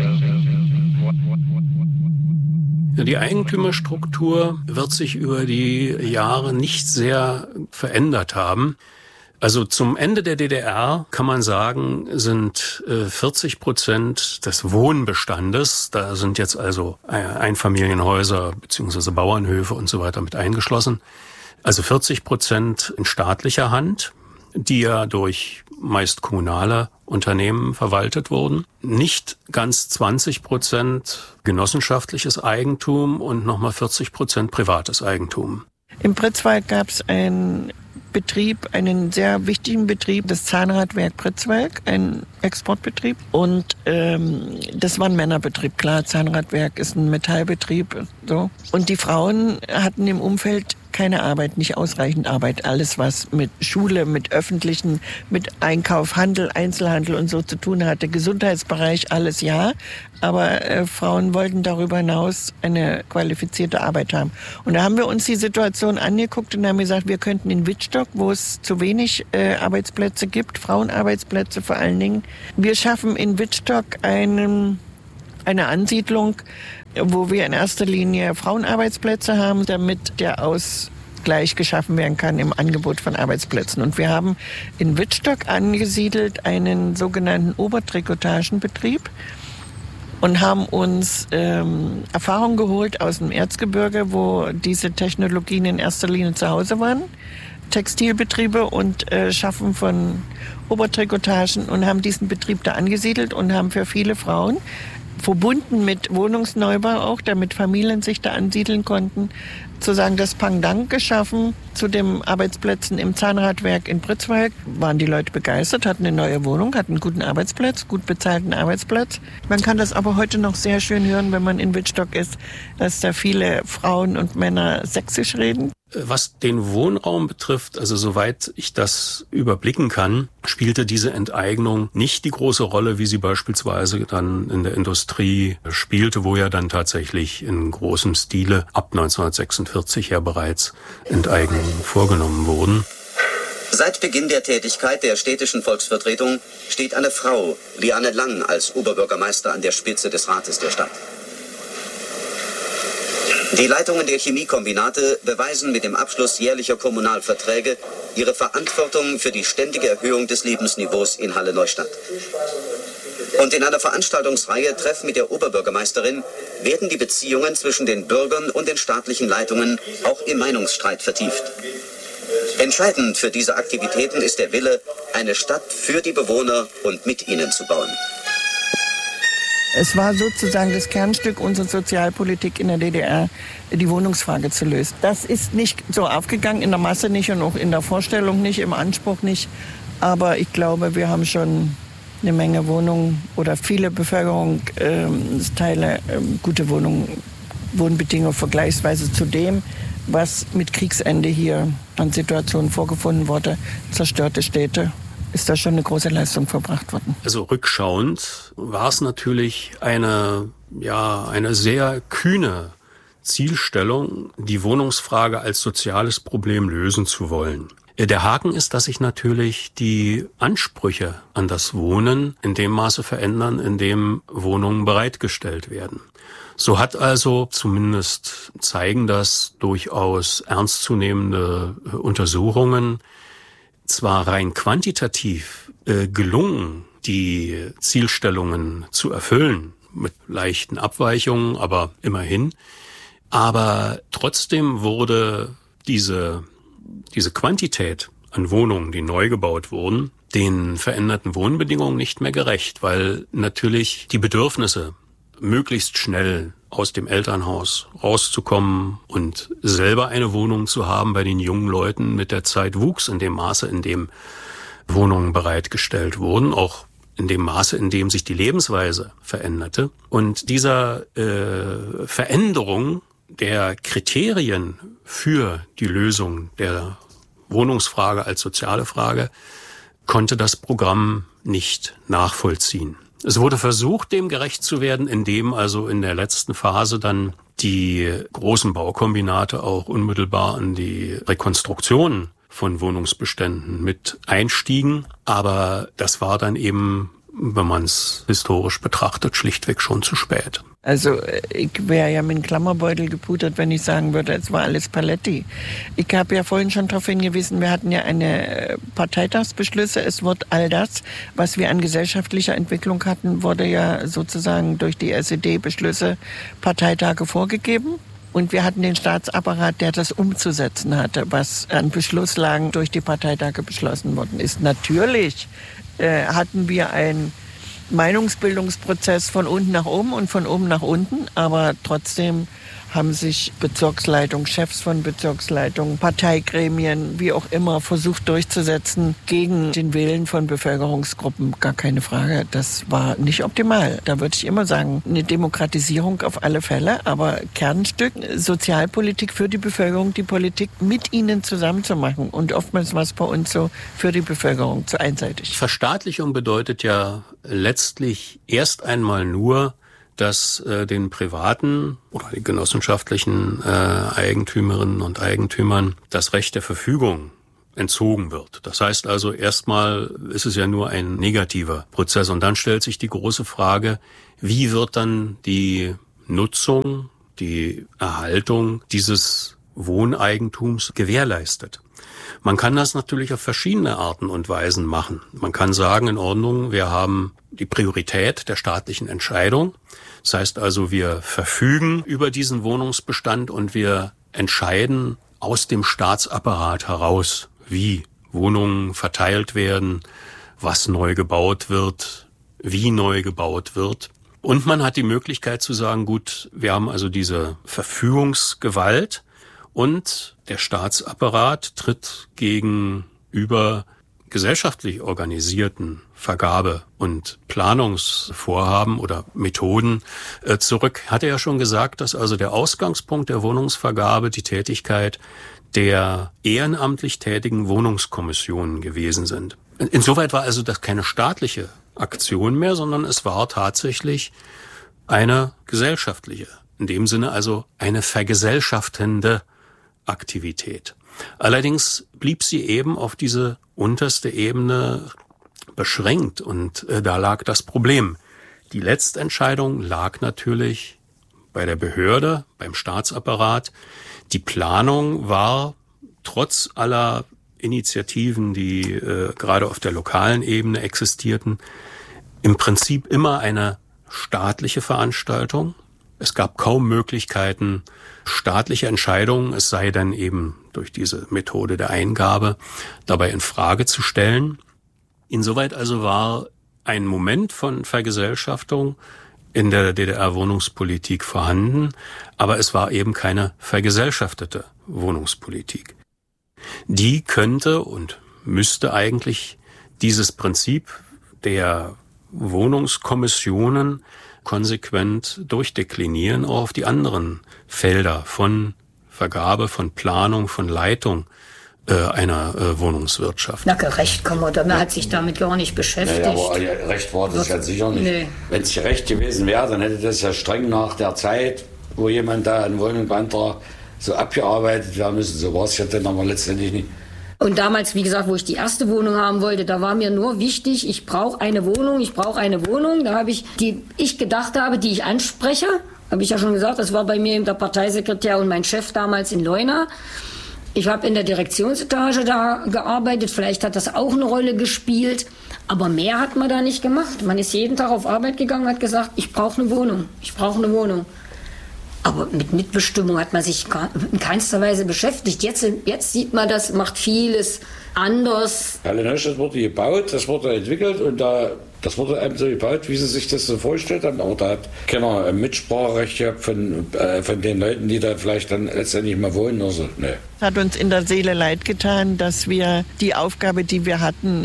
Die Eigentümerstruktur wird sich über die Jahre nicht sehr verändert haben. Also zum Ende der DDR kann man sagen, sind 40% des Wohnbestandes, da sind jetzt also Einfamilienhäuser bzw. Bauernhöfe und so weiter mit eingeschlossen, also 40% in staatlicher Hand, die ja durch meist kommunale Unternehmen verwaltet wurden. Nicht ganz 20% genossenschaftliches Eigentum und nochmal 40% privates Eigentum. Im Pritzwalk gab es einen sehr wichtigen Betrieb, das Zahnradwerk Pritzwalk, ein Exportbetrieb. Und das war ein Männerbetrieb, klar, Zahnradwerk ist ein Metallbetrieb. So. Und die Frauen hatten im Umfeld keine Arbeit, nicht ausreichend Arbeit. Alles, was mit Schule, mit Öffentlichen, mit Einkauf, Handel, Einzelhandel und so zu tun hatte. Gesundheitsbereich, alles ja. Aber Frauen wollten darüber hinaus eine qualifizierte Arbeit haben. Und da haben wir uns die Situation angeguckt und haben gesagt, wir könnten in Wittstock, wo es zu wenig Arbeitsplätze gibt, Frauenarbeitsplätze vor allen Dingen, wir schaffen in Wittstock eine Ansiedlung, wo wir in erster Linie Frauenarbeitsplätze haben, damit der Ausgleich geschaffen werden kann im Angebot von Arbeitsplätzen. Und wir haben in Wittstock angesiedelt einen sogenannten Obertrikotagenbetrieb und haben uns Erfahrung geholt aus dem Erzgebirge, wo diese Technologien in erster Linie zu Hause waren. Textilbetriebe und Schaffen von Obertrikotagen und haben diesen Betrieb da angesiedelt und haben für viele Frauen, verbunden mit Wohnungsneubau auch, damit Familien sich da ansiedeln konnten, sozusagen das Pendant geschaffen zu den Arbeitsplätzen im Zahnradwerk in Pritzwalk. Waren die Leute begeistert, hatten eine neue Wohnung, hatten einen guten Arbeitsplatz, gut bezahlten Arbeitsplatz. Man kann das aber heute noch sehr schön hören, wenn man in Wittstock ist, dass da viele Frauen und Männer sächsisch reden. Was den Wohnraum betrifft, also soweit ich das überblicken kann, spielte diese Enteignung nicht die große Rolle, wie sie beispielsweise dann in der Industrie spielte, wo ja dann tatsächlich in großem Stile ab 1946 ja bereits Enteignungen vorgenommen wurden. Seit Beginn der Tätigkeit der städtischen Volksvertretung steht eine Frau, Liane Lang, als Oberbürgermeister an der Spitze des Rates der Stadt. Die Leitungen der Chemiekombinate beweisen mit dem Abschluss jährlicher Kommunalverträge ihre Verantwortung für die ständige Erhöhung des Lebensniveaus in Halle-Neustadt. Und in einer Veranstaltungsreihe Treff mit der Oberbürgermeisterin werden die Beziehungen zwischen den Bürgern und den staatlichen Leitungen auch im Meinungsstreit vertieft. Entscheidend für diese Aktivitäten ist der Wille, eine Stadt für die Bewohner und mit ihnen zu bauen. Es war sozusagen das Kernstück unserer Sozialpolitik in der DDR, die Wohnungsfrage zu lösen. Das ist nicht so aufgegangen, in der Masse nicht und auch in der Vorstellung nicht, im Anspruch nicht. Aber ich glaube, wir haben schon eine Menge Wohnungen oder viele Bevölkerungsteile gute Wohnbedingungen vergleichsweise zu dem, was mit Kriegsende hier an Situationen vorgefunden wurde, zerstörte Städte. Ist da schon eine große Leistung verbracht worden. Also rückschauend war es natürlich eine sehr kühne Zielstellung, die Wohnungsfrage als soziales Problem lösen zu wollen. Der Haken ist, dass sich natürlich die Ansprüche an das Wohnen in dem Maße verändern, in dem Wohnungen bereitgestellt werden. So hat also, zumindest zeigen das durchaus ernstzunehmende Untersuchungen, zwar rein quantitativ gelungen, die Zielstellungen zu erfüllen, mit leichten Abweichungen, aber immerhin. Aber trotzdem wurde diese Quantität an Wohnungen, die neu gebaut wurden, den veränderten Wohnbedingungen nicht mehr gerecht, weil natürlich die Bedürfnisse, möglichst schnell aus dem Elternhaus rauszukommen und selber eine Wohnung zu haben, bei den jungen Leuten mit der Zeit wuchs in dem Maße, in dem Wohnungen bereitgestellt wurden, auch in dem Maße, in dem sich die Lebensweise veränderte. Und dieser Veränderung der Kriterien für die Lösung der Wohnungsfrage als soziale Frage konnte das Programm nicht nachvollziehen. Es wurde versucht, dem gerecht zu werden, indem also in der letzten Phase dann die großen Baukombinate auch unmittelbar an die Rekonstruktion von Wohnungsbeständen mit einstiegen. Aber das war dann eben, wenn man es historisch betrachtet, schlichtweg schon zu spät. Also ich wäre ja mit einem Klammerbeutel gepudert, wenn ich sagen würde, es war alles Paletti. Ich habe ja vorhin schon darauf hingewiesen, wir hatten ja eine Parteitagsbeschlüsse. Es wird all das, was wir an gesellschaftlicher Entwicklung hatten, wurde ja sozusagen durch die SED-Beschlüsse Parteitage vorgegeben. Und wir hatten den Staatsapparat, der das umzusetzen hatte, was an Beschlusslagen durch die Parteitage beschlossen worden ist. Natürlich hatten wir einen Meinungsbildungsprozess von unten nach oben und von oben nach unten, aber trotzdem haben sich Bezirksleitungen, Chefs von Bezirksleitungen, Parteigremien, wie auch immer, versucht durchzusetzen gegen den Willen von Bevölkerungsgruppen. Gar keine Frage, das war nicht optimal. Da würde ich immer sagen, eine Demokratisierung auf alle Fälle, aber Kernstück, Sozialpolitik für die Bevölkerung, die Politik mit ihnen zusammen zu machen. Und oftmals war es bei uns so für die Bevölkerung zu einseitig. Verstaatlichung bedeutet ja letztlich erst einmal nur, dass den privaten oder die genossenschaftlichen Eigentümerinnen und Eigentümern das Recht der Verfügung entzogen wird. Das heißt also, erstmal ist es ja nur ein negativer Prozess. Und dann stellt sich die große Frage, wie wird dann die Nutzung, die Erhaltung dieses Wohneigentums gewährleistet? Man kann das natürlich auf verschiedene Arten und Weisen machen. Man kann sagen, in Ordnung, wir haben die Priorität der staatlichen Entscheidung. Das heißt also, wir verfügen über diesen Wohnungsbestand und wir entscheiden aus dem Staatsapparat heraus, wie Wohnungen verteilt werden, was neu gebaut wird, wie neu gebaut wird. Und man hat die Möglichkeit zu sagen, gut, wir haben also diese Verfügungsgewalt und der Staatsapparat tritt gegenüber gesellschaftlich organisierten Vergabe- und Planungsvorhaben oder Methoden zurück. Hatte ja schon gesagt, dass also der Ausgangspunkt der Wohnungsvergabe die Tätigkeit der ehrenamtlich tätigen Wohnungskommissionen gewesen sind. Insoweit war also das keine staatliche Aktion mehr, sondern es war tatsächlich eine gesellschaftliche, in dem Sinne also eine vergesellschaftende Aktivität. Allerdings blieb sie eben auf diese unterste Ebene beschränkt und da lag das Problem. Die Letztentscheidung lag natürlich bei der Behörde, beim Staatsapparat. Die Planung war trotz aller Initiativen, die gerade auf der lokalen Ebene existierten, im Prinzip immer eine staatliche Veranstaltung. Es gab kaum Möglichkeiten, staatliche Entscheidungen, es sei denn eben durch diese Methode der Eingabe, dabei in Frage zu stellen. Insoweit also war ein Moment von Vergesellschaftung in der DDR-Wohnungspolitik vorhanden, aber es war eben keine vergesellschaftete Wohnungspolitik. Die könnte und müsste eigentlich dieses Prinzip der Wohnungskommissionen konsequent durchdeklinieren, auch auf die anderen Felder von Vergabe, von Planung, von Leitung einer Wohnungswirtschaft. Na, gerecht kann man, man hat sich damit gar nicht beschäftigt. Ja, aber recht war das ja sicher nicht. Nee. Wenn es gerecht gewesen wäre, dann hätte das ja streng nach der Zeit, wo jemand da eine Wohnung beantragt, so abgearbeitet werden müssen. So war es ja dann aber letztendlich nicht. Und damals, wie gesagt, wo ich die erste Wohnung haben wollte, da war mir nur wichtig, ich brauche eine Wohnung. Da habe ich, die ich gedacht habe, die ich anspreche, habe ich ja schon gesagt, das war bei mir eben der Parteisekretär und mein Chef damals in Leuna. Ich habe in der Direktionsetage da gearbeitet, vielleicht hat das auch eine Rolle gespielt, aber mehr hat man da nicht gemacht. Man ist jeden Tag auf Arbeit gegangen, hat gesagt, ich brauche eine Wohnung. Aber mit Mitbestimmung hat man sich in keinster Weise beschäftigt. Jetzt sieht man das, macht vieles anders. Das wurde gebaut, das wurde entwickelt und das wurde eben so gebaut, wie sie sich das so vorgestellt haben. Aber da hat keiner ein Mitspracherecht gehabt von den Leuten, die da vielleicht dann letztendlich mal wohnen oder so. Nee. Es hat uns in der Seele leid getan, dass wir die Aufgabe, die wir hatten,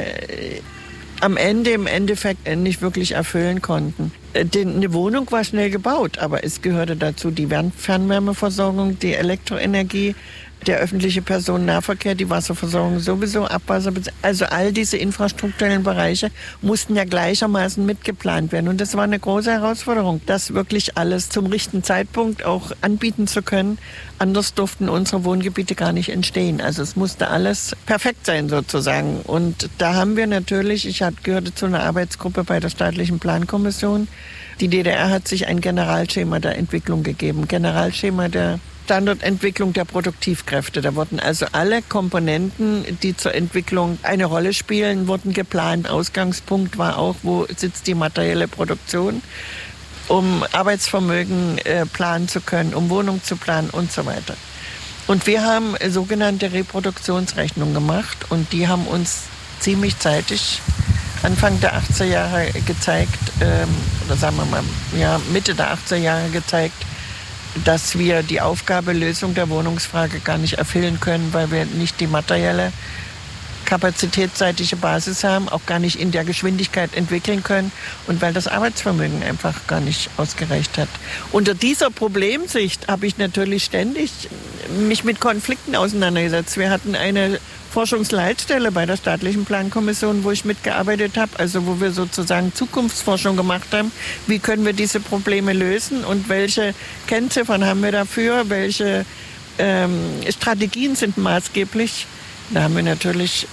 am Ende im Endeffekt nicht wirklich erfüllen konnten. Eine Wohnung war schnell gebaut, aber es gehörte dazu die Fernwärmeversorgung, die Elektroenergie, der öffentliche Personennahverkehr, die Wasserversorgung sowieso, Abwasser, also all diese infrastrukturellen Bereiche mussten ja gleichermaßen mitgeplant werden. Und das war eine große Herausforderung, das wirklich alles zum richtigen Zeitpunkt auch anbieten zu können. Anders durften unsere Wohngebiete gar nicht entstehen. Also es musste alles perfekt sein sozusagen. Und da haben wir natürlich, ich gehörte zu einer Arbeitsgruppe bei der staatlichen Plankommission. Die DDR hat sich ein Generalschema der Entwicklung gegeben, Generalschema der Standortentwicklung der Produktivkräfte. Da wurden also alle Komponenten, die zur Entwicklung eine Rolle spielen, wurden geplant. Ausgangspunkt war auch, wo sitzt die materielle Produktion, um Arbeitsvermögen planen zu können, um Wohnungen zu planen und so weiter. Und wir haben sogenannte Reproduktionsrechnungen gemacht und die haben uns ziemlich zeitig, Anfang der 80er Jahre gezeigt, oder sagen wir mal, ja, Mitte der 80er Jahre gezeigt, dass wir die Aufgabe Lösung der Wohnungsfrage gar nicht erfüllen können, weil wir nicht die materielle kapazitätsseitige Basis haben, auch gar nicht in der Geschwindigkeit entwickeln können und weil das Arbeitsvermögen einfach gar nicht ausgereicht hat. Unter dieser Problemsicht habe ich natürlich ständig mich mit Konflikten auseinandergesetzt. Wir hatten eine Forschungsleitstelle bei der Staatlichen Plankommission, wo ich mitgearbeitet habe, also wo wir sozusagen Zukunftsforschung gemacht haben. Wie können wir diese Probleme lösen und welche Kennziffern haben wir dafür, welche Strategien sind maßgeblich? Da haben wir natürlich,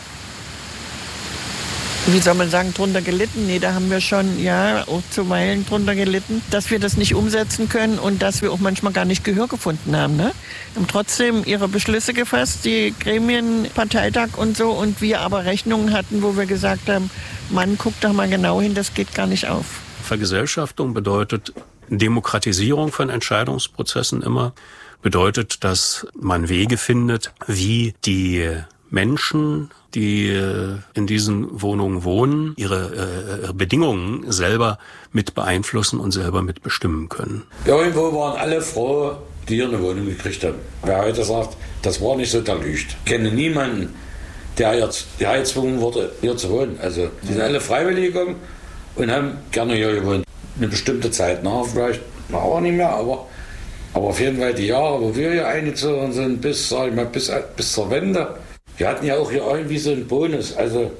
wie soll man sagen, drunter gelitten. Nee, da haben wir schon, ja, auch zuweilen drunter gelitten, dass wir das nicht umsetzen können und dass wir auch manchmal gar nicht Gehör gefunden haben. Ne? Haben trotzdem ihre Beschlüsse gefasst, die Gremien, Parteitag und so, und wir aber Rechnungen hatten, wo wir gesagt haben, Mann, guck doch mal genau hin, das geht gar nicht auf. Vergesellschaftung bedeutet Demokratisierung von Entscheidungsprozessen immer, bedeutet, dass man Wege findet, wie die Menschen, die in diesen Wohnungen wohnen, ihre Bedingungen selber mit beeinflussen und selber mitbestimmen können. Irgendwo waren alle froh, die hier eine Wohnung gekriegt haben. Wer heute sagt, das war nicht so, der lügt. Ich kenne niemanden, der gezwungen wurde, hier zu wohnen. Also die sind alle freiwillig gekommen und haben gerne hier gewohnt. Eine bestimmte Zeit nach, vielleicht auch nicht mehr, aber auf jeden Fall die Jahre, wo wir hier eingezogen sind, bis zur Wende. Wir hatten ja auch hier irgendwie so einen Bonus, also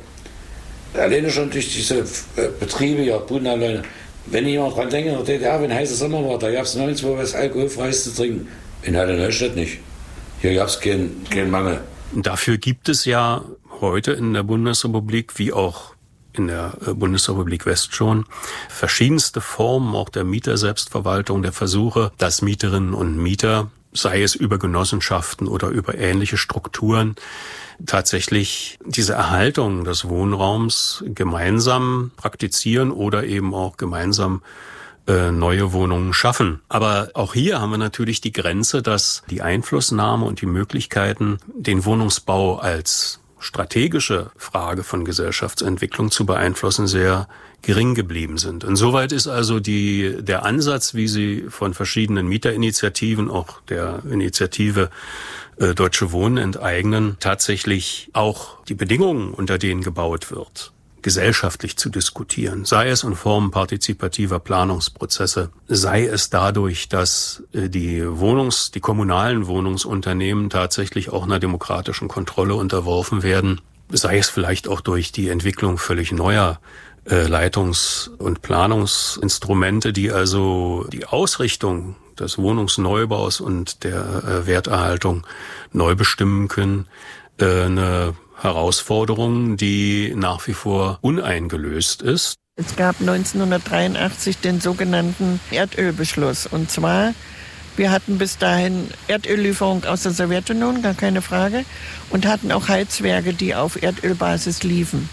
alleine schon durch diese Betriebe, ja, Bunderleute. Wenn ich mal dran denke, in der DDR, wenn heißer Sommer war, da gab es nirgendwo was Alkoholfreies zu trinken. In Halle-Neustadt nicht. Hier gab es keinen Mangel. Dafür gibt es ja heute in der Bundesrepublik, wie auch in der Bundesrepublik West schon, verschiedenste Formen auch der Mieterselbstverwaltung, der Versuche, dass Mieterinnen und Mieter, sei es über Genossenschaften oder über ähnliche Strukturen, tatsächlich diese Erhaltung des Wohnraums gemeinsam praktizieren oder eben auch gemeinsam neue Wohnungen schaffen. Aber auch hier haben wir natürlich die Grenze, dass die Einflussnahme und die Möglichkeiten, den Wohnungsbau als strategische Frage von Gesellschaftsentwicklung zu beeinflussen, sehr gering geblieben sind. Insoweit ist also der Ansatz, wie sie von verschiedenen Mieterinitiativen, auch der Initiative Deutsche Wohnen enteignen, tatsächlich auch die Bedingungen, unter denen gebaut wird, gesellschaftlich zu diskutieren, sei es in Form partizipativer Planungsprozesse, sei es dadurch, dass die kommunalen Wohnungsunternehmen tatsächlich auch einer demokratischen Kontrolle unterworfen werden, sei es vielleicht auch durch die Entwicklung völlig neuer Leitungs- und Planungsinstrumente, die also die Ausrichtung des Wohnungsneubaus und der Werterhaltung neu bestimmen können, eine Herausforderung, die nach wie vor uneingelöst ist. Es gab 1983 den sogenannten Erdölbeschluss. Und zwar, wir hatten bis dahin Erdöllieferung aus der Sowjetunion, gar keine Frage, und hatten auch Heizwerke, die auf Erdölbasis liefen.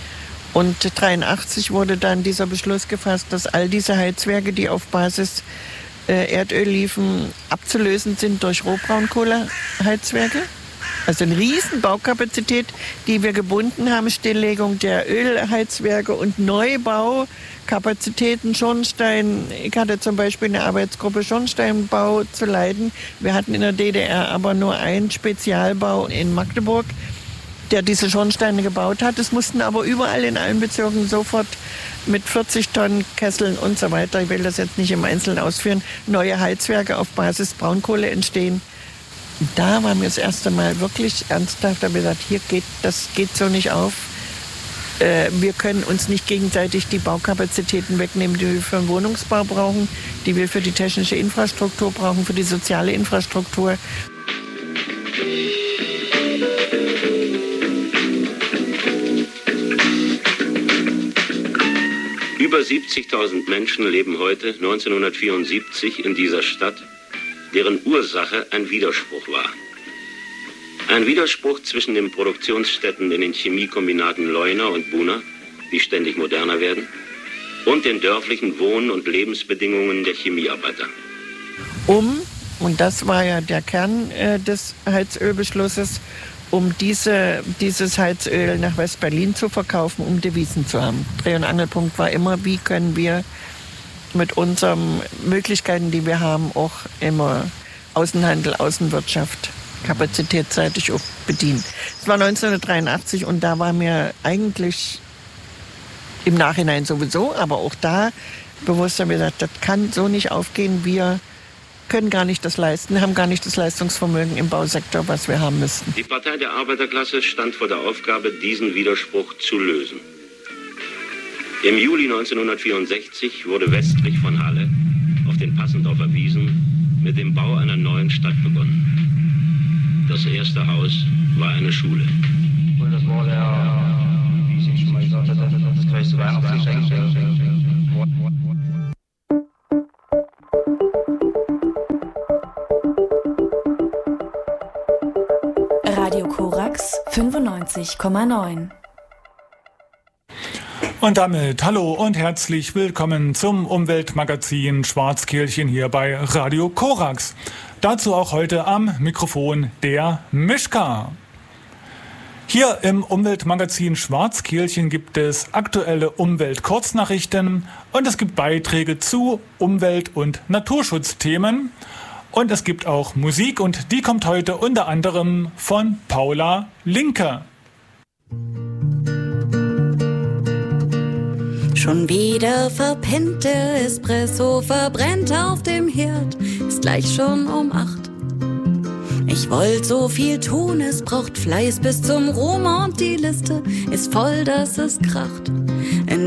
Und 1983 wurde dann dieser Beschluss gefasst, dass all diese Heizwerke, die auf Basis Erdöl liefen, abzulösen sind durch Rohbraunkohleheizwerke. Also eine riesen Baukapazität, die wir gebunden haben, Stilllegung der Ölheizwerke und Neubaukapazitäten, Schornstein. Ich hatte zum Beispiel eine Arbeitsgruppe Schornsteinbau zu leiten. Wir hatten in der DDR aber nur einen Spezialbau in Magdeburg, der diese Schornsteine gebaut hat. Es mussten aber überall in allen Bezirken sofort mit 40 Tonnen Kesseln und so weiter, ich will das jetzt nicht im Einzelnen ausführen, neue Heizwerke auf Basis Braunkohle entstehen. Und da waren wir das erste Mal wirklich ernsthaft, da haben wir gesagt, das geht so nicht auf. Wir können uns nicht gegenseitig die Baukapazitäten wegnehmen, die wir für den Wohnungsbau brauchen, die wir für die technische Infrastruktur brauchen, für die soziale Infrastruktur. Über 70.000 Menschen leben heute, 1974, in dieser Stadt, deren Ursache ein Widerspruch war. Ein Widerspruch zwischen den Produktionsstätten in den Chemiekombinaten Leuna und Buna, die ständig moderner werden, und den dörflichen Wohn- und Lebensbedingungen der Chemiearbeiter. Und das war ja der Kern des Heizölbeschlusses, um dieses Heizöl nach West-Berlin zu verkaufen, um Devisen zu haben. Dreh- und Angelpunkt war immer, wie können wir mit unseren Möglichkeiten, die wir haben, auch immer Außenhandel, Außenwirtschaft kapazitätsseitig auch bedient. Es war 1983 und da war mir eigentlich im Nachhinein sowieso, aber auch da bewusst haben wir gesagt, das kann so nicht aufgehen. Wir können gar nicht das leisten, haben gar nicht das Leistungsvermögen im Bausektor, was wir haben müssten. Die Partei der Arbeiterklasse stand vor der Aufgabe, diesen Widerspruch zu lösen. Im Juli 1964 wurde westlich von Halle auf den Passendorfer Wiesen mit dem Bau einer neuen Stadt begonnen. Das erste Haus war eine Schule. Und das war wie ich schon mal gesagt hatte, das größte Weihnachtsgeschenk. Radio Korax 95,9. Und damit hallo und herzlich willkommen zum Umweltmagazin Schwarzkehlchen hier bei Radio Korax. Dazu auch heute am Mikrofon der Mischka. Hier im Umweltmagazin Schwarzkehlchen gibt es aktuelle Umweltkurznachrichten und es gibt Beiträge zu Umwelt- und Naturschutzthemen. Und es gibt auch Musik und die kommt heute unter anderem von Paula Linke. Schon wieder verpennt, der Espresso verbrennt auf dem Herd, ist gleich schon um 8. Ich wollte so viel tun, es braucht Fleiß bis zum Ruhm und die Liste ist voll, dass es kracht.